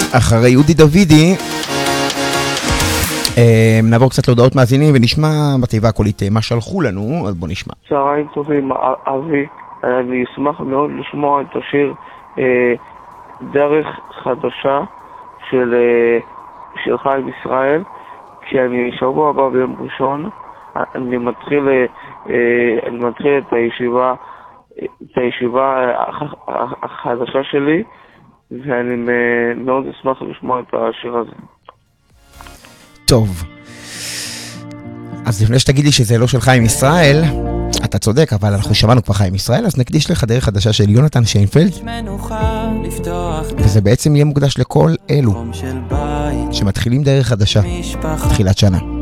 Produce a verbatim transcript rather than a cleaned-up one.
אחרי יהודי דוידי, נעבור קצת להודעות מאזינים ונשמע בתיבה הקולית מה שלחו לנו, אז בוא נשמע. צהריים טובים, אבי, אני אשמח מאוד לשמוע את השיר דרך חדשה של, של חיים ישראל, כי אני שבוע הבא ביום ראשון, אני מתחיל, אני מתחיל את הישיבה, את הישיבה החדשה שלי, ואני מאוד אשמח לשמוע את השיר הזה. טוב, אז לפני שתגיד לי שזה לא של חיים ישראל, אתה צודק, אבל אנחנו שמענו כבר חיים ישראל, אז נקדיש לך דרך חדשה של יונתן שיינפלד, וזה בעצם יהיה מוקדש לכל אלו שמתחילים דרך חדשה, תחילת שנה.